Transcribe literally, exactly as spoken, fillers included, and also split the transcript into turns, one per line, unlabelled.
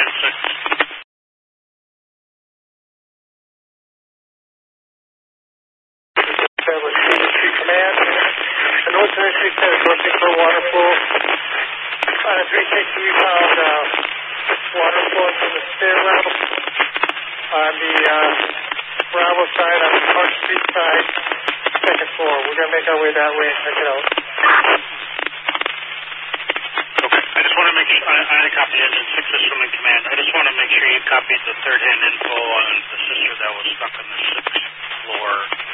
hand six.
That was three command. The North three six is looking for water flow. On a three sixty, we found uh, water flowing from the stairwell on the uh, Bravo side, on the Park Street side, second floor. We're going to make our way that way and check it out.
Okay, I just want to make sure, I, I had a copy engine six is from in command. I just want to make sure you copied the third hand info on the sister that was stuck on the sixth floor